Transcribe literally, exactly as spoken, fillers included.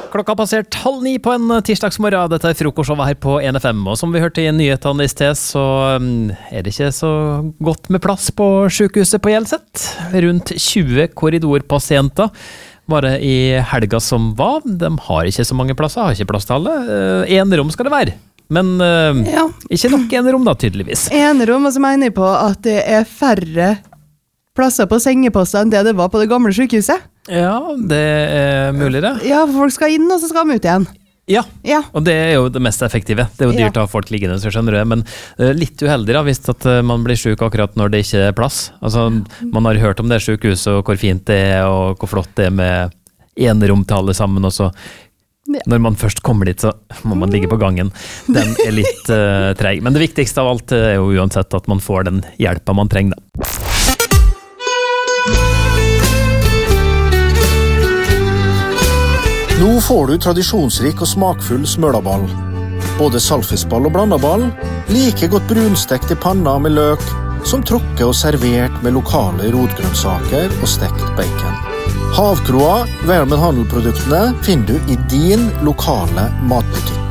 Klokka har passert halv ni på en tirsdagsmorgen. Dette er frokostshowet her på N F M. Og som vi hørte i nyhetene i sted, så er det ikke så godt med plass på sykehuset på Hjelset. Rundt tjue korridorpasienter var det i helga som var. De har ikke så mange plasser, har ikke plass til alle. En rom skal det være. Men uh, ja. Ikke nok en rom da, tydeligvis. En rom, og så mener jeg på at det er færre plasser på sengeposter enn det det var på det gamle sykehuset. Ja, det er mulig det. Ja, for folk skal inn, og så skal de ut igjen. Ja, ja. Og det er jo det mest effektive. Det er jo dyrt å ha folk liggende, så skjønner du det. Men uh, litt uheldig da, hvis at uh, man blir syk akkurat når det ikke er plass. Altså, man har hørt om det sykehuset, og hvor fint det er, og hvor flott det er med enerom til alle sammen, og så ja. Når man først kommer dit, så må man ligge på gangen. Den er litt uh, treg. Men det viktigste av alt er jo uansett at man får den hjelpen man trenger da. Nå får du tradisjonsrik og smakfull smølaball. Både salfisball og blandaball, like godt brunstekt i panna med løk, som trukket og servert med lokale rotgrønnsaker og stekt bacon. Havkroa, Vermen Handelproduktene, finner du i din lokale matbutikk.